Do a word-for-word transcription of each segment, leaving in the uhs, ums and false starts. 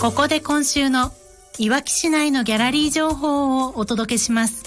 ここで今週のいわき市内のギャラリー情報をお届けします。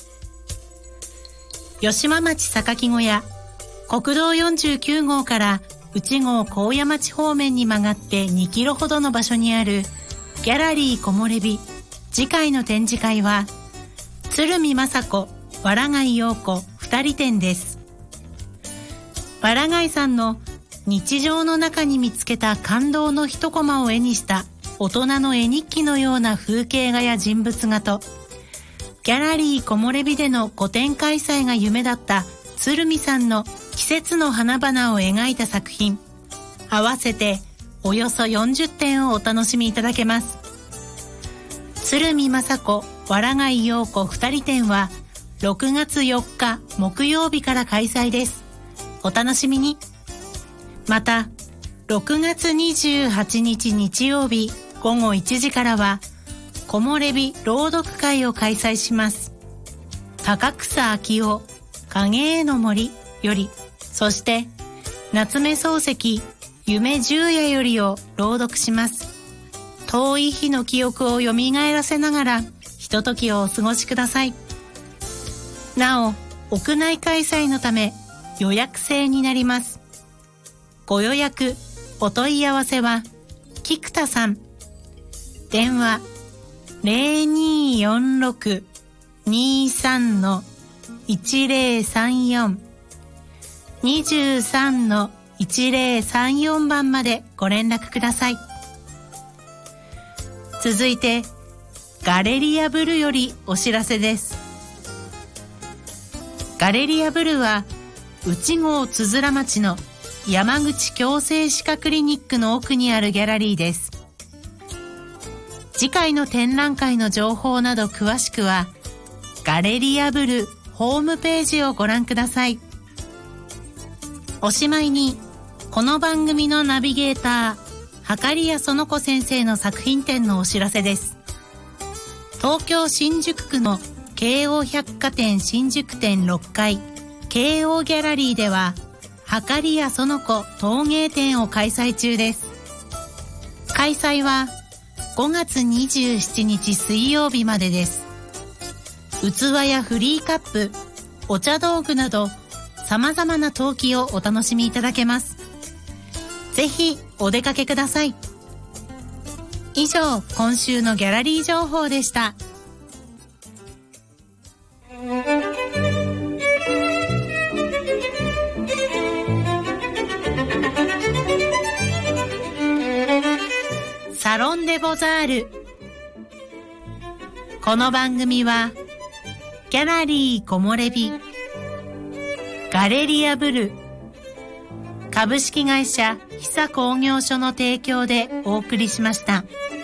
吉間町榊小屋、国道よんじゅうきゅうごうから内郷高野町方面に曲がってにキロほどの場所にあるギャラリー木漏れ日。次回の展示会は鶴見雅子、藁貝陽子二人展です。藁貝さんの日常の中に見つけた感動の一コマを絵にした大人の絵日記のような風景画や人物画と、ギャラリー木漏れ日での個展開催が夢だった鶴見さんの季節の花々を描いた作品、合わせておよそよんじゅってんをお楽しみいただけます。鶴見雅子、藁貝陽子二人展はろくがつよっか木曜日から開催です。お楽しみに。またろくがつにじゅうはちにち日曜日ごごいちじからは木漏れ日朗読会を開催します。高草昭夫、影絵の森より、そして夏目漱石、夢十夜よりを朗読します。遠い日の記憶を蘇らせながらひとときをお過ごしください。なお、屋内開催のため予約制になります。ご予約、お問い合わせは菊田さん。電話 ゼロにーよんろく にーさん いちゼロさんよん にじゅうさん いちゼロさんよん 番までご連絡ください。続いてガレリアブルよりお知らせです。ガレリアブルは内郷つづら町の山口矯正歯科クリニックの奥にあるギャラリーです。次回の展覧会の情報など詳しくはガレリアブルホームページをご覧ください。おしまいにこの番組のナビゲーター測谷園子先生の作品展のお知らせです。東京新宿区の京王百貨店新宿店ろっかい京王ギャラリーでは測谷園子陶芸展を開催中です。開催はごがつにじゅうしちにち水曜日までです。器やフリーカップ、お茶道具など様々な陶器をお楽しみいただけます。ぜひお出かけください。以上、今週のギャラリー情報でした。サロンデボザール。この番組はギャラリー木漏れ日、ガレリアブル、株式会社久工業所の提供でお送りしました。